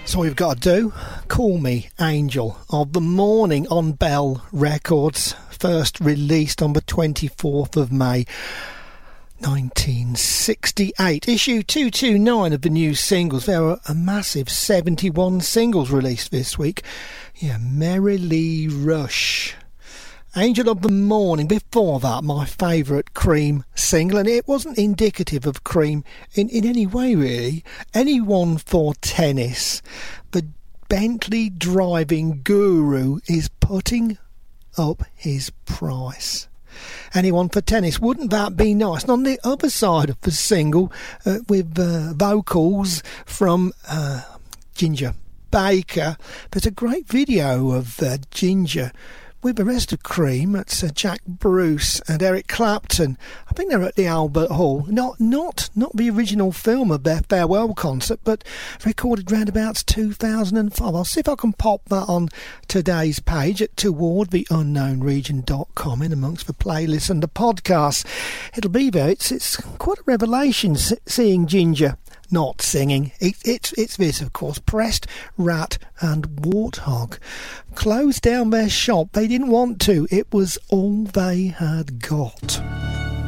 That's all you've got to do. Call Me Angel of the Morning on Bell Records. First released on the 24th of May 1968. Issue 229 of the new singles. There are a massive 71 singles released this week. Yeah, Merrily Rush. Angel of the Morning. Before that, my favourite Cream single, and it wasn't indicative of Cream in any way really. Anyone for Tennis. The Bentley driving guru is putting up his price. Anyone for Tennis, wouldn't that be nice? And on the other side of the single, with vocals from Ginger Baker, there's a great video of Ginger with the rest of Cream. It's Jack Bruce and Eric Clapton. I think they're at the Albert Hall. Not the original film of their farewell concert, but recorded round about 2005. I'll see if I can pop that on today's page at towardtheunknownregion.com in amongst the playlists and the podcasts. It'll be there. It's quite a revelation seeing Ginger not singing. It's this, of course. Pressed Rat and Warthog closed down their shop. They didn't want to. It was all they had got.